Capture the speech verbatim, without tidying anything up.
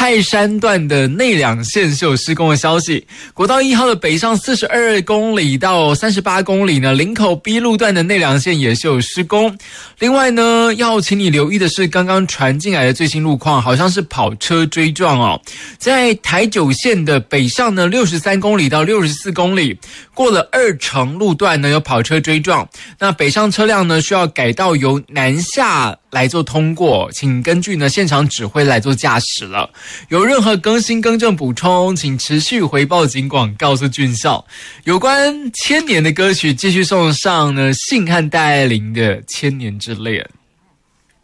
泰山段的内两线是有施工的消息。国道一号的北上四十二公里到三十八公里呢，林口 B 路段的内两线也是有施工。另外呢，要请你留意的是刚刚传进来的最新路况，好像是跑车追撞哦。在台九线的北上呢，六十三公里到六十四公里，过了二城路段呢有跑车追撞，那北上车辆呢需要改道由南下来做通过，请根据呢现场指挥来做驾驶了。有任何更新更正补充，请持续回报警广告诉俊孝。有关千年的歌曲继续送上呢信和戴爱玲的《千年之恋》。